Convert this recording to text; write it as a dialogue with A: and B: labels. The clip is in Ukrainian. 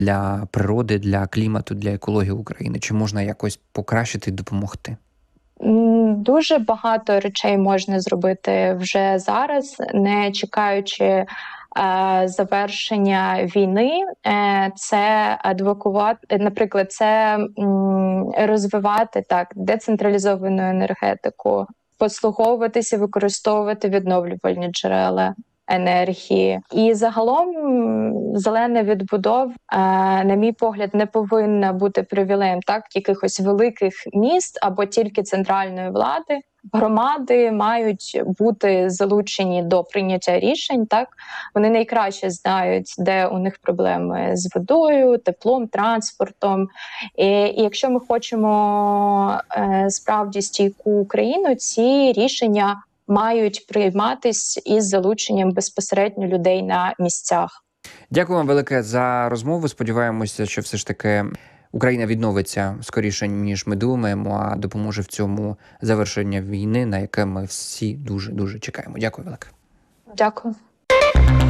A: для природи, для клімату, для екології України? Чи можна якось покращити і допомогти?
B: Дуже багато речей можна зробити вже зараз, не чекаючи завершення війни. Це адвокувати, наприклад, це розвивати децентралізовану енергетику, послуговуватися, використовувати відновлювальні джерела енергії. І загалом зелена відбудова, на мій погляд, не повинна бути привілеєм якихось великих міст або тільки центральної влади. Громади мають бути залучені до прийняття рішень. Вони найкраще знають, де у них проблеми з водою, теплом, транспортом. І якщо ми хочемо справді стійку Україну, ці рішення мають прийматись із залученням безпосередньо людей на місцях.
A: Дякую вам велике за розмову. Сподіваємося, що все ж таки Україна відновиться скоріше, ніж ми думаємо, а допоможе в цьому завершення війни, на яке ми всі дуже-дуже чекаємо. Дякую велике.
B: Дякую.